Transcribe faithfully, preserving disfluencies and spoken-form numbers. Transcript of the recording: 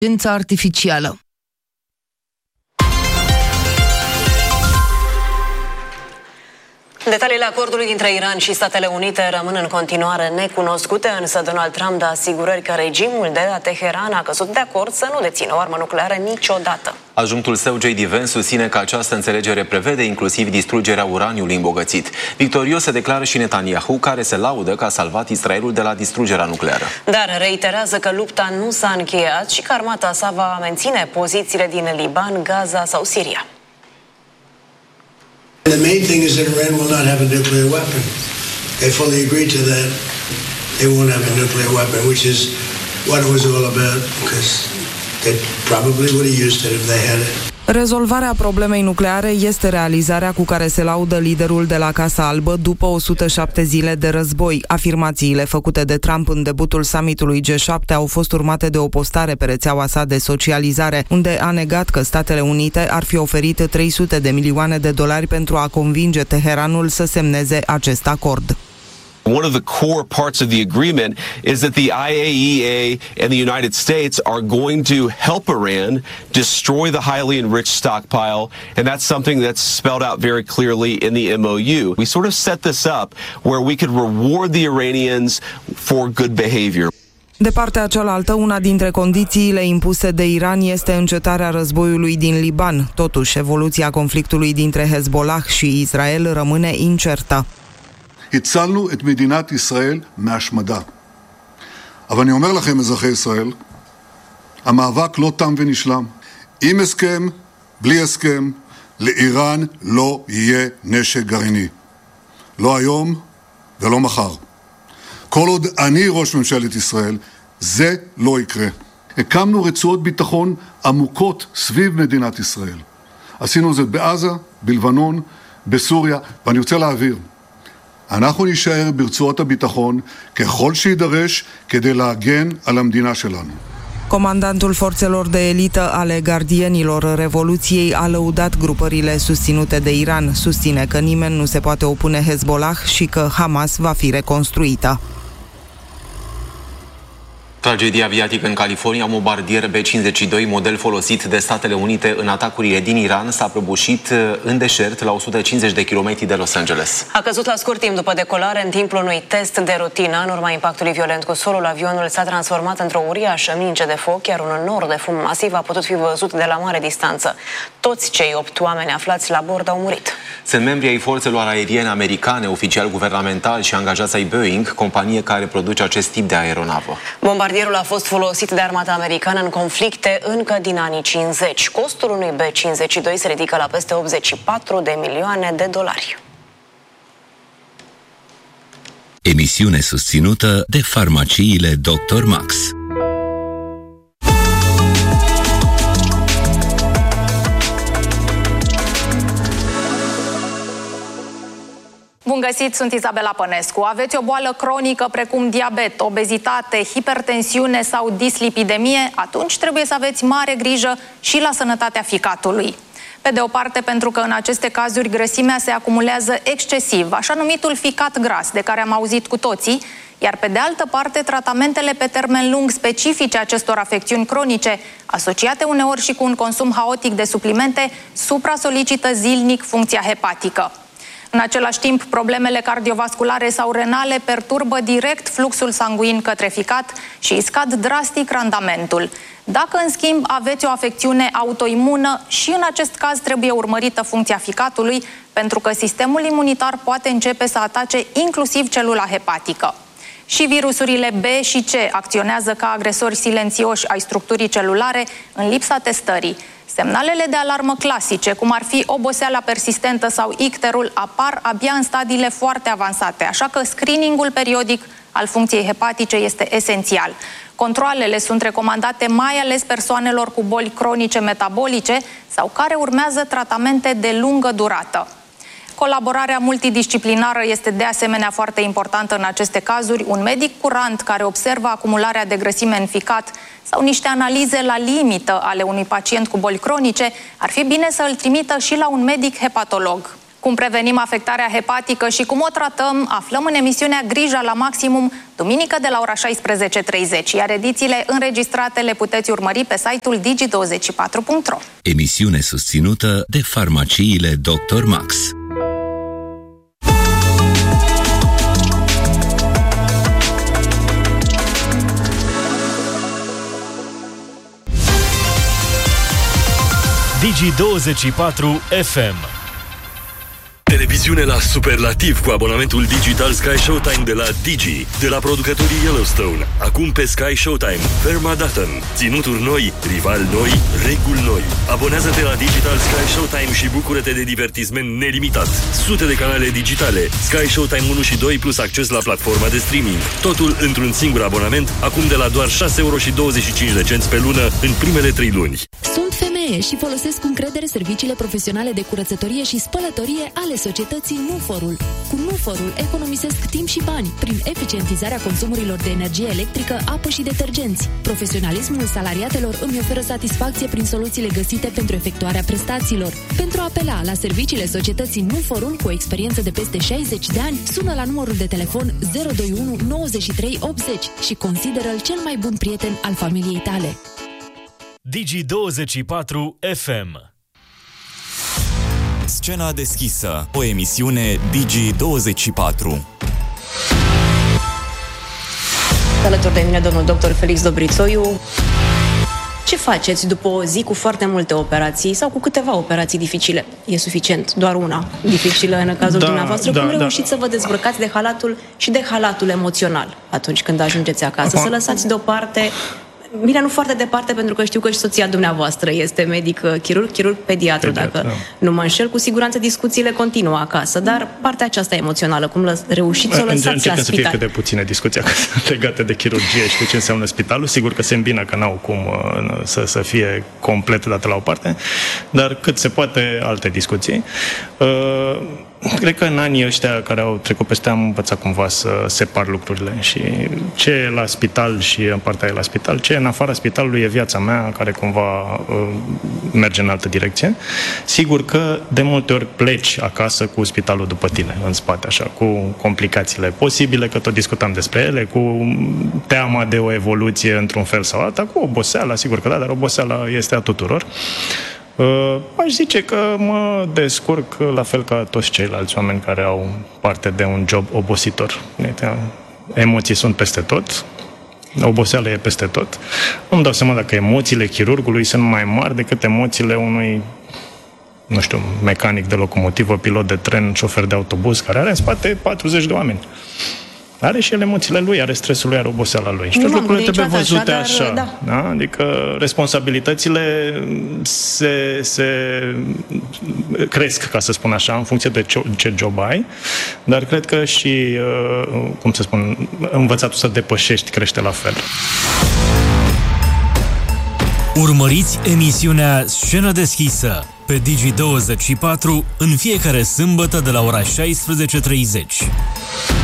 inteligența artificială. Detaliile acordului dintre Iran și Statele Unite rămân în continuare necunoscute, însă Donald Trump dă asigurări că regimul de la Teheran a căzut de acord să nu dețină o armă nucleară niciodată. Adjunctul său, J D Vance, susține că această înțelegere prevede inclusiv distrugerea uraniului îmbogățit. Victorios se declară și Netanyahu, care se laudă că a salvat Israelul de la distrugerea nucleară. Dar reiterează că lupta nu s-a încheiat și că armata sa va menține pozițiile din Liban, Gaza sau Siria. The main thing is that Iran will not have a nuclear weapon. They fully agreed to that. They won't have a nuclear weapon, which is what it was all about, because they probably would have used it if they had it. Rezolvarea problemei nucleare este realizarea cu care se laudă liderul de la Casa Albă după o sută șapte zile de război. Afirmațiile făcute de Trump în debutul summitului G șapte au fost urmate de o postare pe rețeaua sa de socializare, unde a negat că Statele Unite ar fi oferit trei sute de milioane de dolari pentru a convinge Teheranul să semneze acest acord. One of the core parts of the agreement is that the I A E A and the United States are going to help Iran destroy the highly enriched stockpile, and that's something that's spelled out very clearly in the M O U. We sort of set this up where we could reward the Iranians for good behavior. De partea cealaltă, una dintre condițiile impuse de Iran este încetarea războiului din Liban. Totuși, evoluția conflictului dintre Hezbollah și Israel rămâne incertă. הצלנו את מדינת ישראל מהשמדה. אבל אני אומר לכם, אזרחי ישראל, המאבק לא תם ונשלם. עם הסכם, בלי הסכם, לאיראן לא יהיה נשק גרעיני. לא היום ולא מחר. כל עוד אני ראש ממשלת ישראל, זה לא יקרה. הקמנו רצועות ביטחון עמוקות סביב מדינת ישראל. עשינו זאת בעזה, בלבנון, בסוריה, ואני רוצה להעביר. אנחנו נשאר ברצועות הביטחון ככל שידרש כדי להגן על המדינה שלנו. Comandantul forțelor de elită ale gardienilor Revoluției a lăudat grupările susținute de Iran. Susține că nimeni nu se poate opune Hezbollah și că Hamas va fi reconstruită. Tragedie aviatică în California, un bombardier B cincizeci și doi, model folosit de Statele Unite în atacurile din Iran, s-a prăbușit în deșert la o sută cincizeci de kilometri de Los Angeles. A căzut la scurt timp după decolare în timpul unui test de rutină. În urma impactului violent cu solul, avionul s-a transformat într-o uriașă minge de foc, iar un nor de fum masiv a putut fi văzut de la mare distanță. Toți cei opt oameni aflați la bord au murit. Sunt membri ai forțelor aeriene americane, oficiali guvernamentali și angajați ai Boeing, companie care produce acest tip de aeronavă. Bombardierul a fost folosit de armata americană în conflicte încă din anii cincizeci. Costul unui B cincizeci și doi se ridică la peste optzeci și patru de milioane de dolari. Emisiune susținută de farmaciile doctor Max. Bun găsit, sunt Izabela Pănescu. Aveți o boală cronică precum diabet, obezitate, hipertensiune sau dislipidemie? Atunci trebuie să aveți mare grijă și la sănătatea ficatului. Pe de o parte, pentru că în aceste cazuri grăsimea se acumulează excesiv, așa numitul ficat gras, de care am auzit cu toții, iar pe de altă parte, tratamentele pe termen lung specifice acestor afecțiuni cronice, asociate uneori și cu un consum haotic de suplimente, supra-solicită zilnic funcția hepatică. În același timp, problemele cardiovasculare sau renale perturbă direct fluxul sanguin către ficat și îi scad drastic randamentul. Dacă, în schimb, aveți o afecțiune autoimună, și în acest caz trebuie urmărită funcția ficatului, pentru că sistemul imunitar poate începe să atace inclusiv celula hepatică. Și virusurile B și C acționează ca agresori silențioși ai structurii celulare în lipsa testării. Semnalele de alarmă clasice, cum ar fi oboseala persistentă sau icterul, apar abia în stadiile foarte avansate, așa că screeningul periodic al funcției hepatice este esențial. Controalele sunt recomandate mai ales persoanelor cu boli cronice metabolice sau care urmează tratamente de lungă durată. Colaborarea multidisciplinară este de asemenea foarte importantă în aceste cazuri. Un medic curant care observă acumularea de grăsime în ficat sau niște analize la limită ale unui pacient cu boli cronice ar fi bine să îl trimită și la un medic hepatolog. Cum prevenim afectarea hepatică și cum o tratăm, aflăm în emisiunea Grija la Maximum, duminică de la ora șaisprezece și treizeci, iar edițiile înregistrate le puteți urmări pe site-ul digi douăzeci și patru punct ro. Emisiune susținută de farmaciile doctor Max. Digi douăzeci și patru F M. Televiziune la superlativ cu abonamentul digital Sky Showtime de la Digi, de la producătorii Yellowstone. Acum pe Sky Showtime, Vermadaten, ținuturi noi, rivali noi, reguli noi. Abonează-te la Digital Sky Showtime și bucură-te de divertisment nelimitat. Sute de canale digitale, Sky Showtime unu și doi plus acces la platforma de streaming. Totul într-un singur abonament, acum de la doar șase virgulă douăzeci și cinci de cenți pe lună în primele trei luni. Sunt femeie și folosesc cu încredere serviciile profesionale de curățătorie și spălătorie ale societății Nuforul. Cu Nuforul economisesc timp și bani prin eficientizarea consumurilor de energie electrică, apă și detergenți. Profesionalismul salariatelor îmi oferă satisfacție prin soluțiile găsite pentru efectuarea prestațiilor. Pentru a apela la serviciile societății Nuforul cu experiență de peste șaizeci de ani, sună la numărul de telefon zero doi unu nouăzeci și trei optzeci și consideră-l cel mai bun prieten al familiei tale. Digi douăzeci și patru F M. Scena deschisă, o emisiune Digi douăzeci și patru. Alături de mine domnul doctor Felix Dobrițoiu. Ce faceți după o zi cu foarte multe operații sau cu câteva operații dificile? E suficient, doar una dificilă în cazul da, dumneavoastră. Da, Cum reușiți da. să vă dezbrăcați de halatul și de halatul emoțional atunci când ajungeți acasă? Aha. Să lăsați deoparte... Bine, nu foarte departe, pentru că știu că și soția dumneavoastră este medic chirurg, chirurg pediatru, Pediat, dacă da. nu mă înșel. Cu siguranță discuțiile continuă acasă, dar partea aceasta emoțională, cum lă, reușiți să o lăsați la spital? Începem să fie cât de puține discuții acasă legate de chirurgie și de ce înseamnă spitalul. Sigur că se îmbină, că n-au cum uh, să, să fie complet dată la o parte, dar cât se poate alte discuții. Uh, Cred că în anii ăștia care au trecut peste am învățat cumva să separ lucrurile și ce e la spital și în partea e la spital, ce e în afara spitalului e viața mea care cumva uh, merge în altă direcție. Sigur că de multe ori pleci acasă cu spitalul după tine, în spate, așa, cu complicațiile posibile, că tot discutam despre ele, cu teama de o evoluție într-un fel sau alta, cu oboseala, sigur că da, dar oboseala este a tuturor. Uh, aș zice că mă descurc la fel ca toți ceilalți oameni care au parte de un job obositor. Emoții sunt peste tot, oboseala e peste tot. Nu-mi dau seama dacă emoțiile chirurgului sunt mai mari decât emoțiile unui, nu știu, mecanic de locomotivă, pilot de tren, șofer de autobuz, care are în spate patruzeci de oameni. Are și el emoțiile lui, are stresul lui, are oboseala lui. Și toate lucrurile trebuie văzute așa. așa da. Da? Adică responsabilitățile se, se cresc, ca să spun așa, în funcție de ce, ce job ai, dar cred că și, cum să spun, învățatul să depășești crește la fel. Urmăriți emisiunea Scenă deschisă pe Digi douăzeci și patru în fiecare sâmbătă de la ora șaisprezece și treizeci.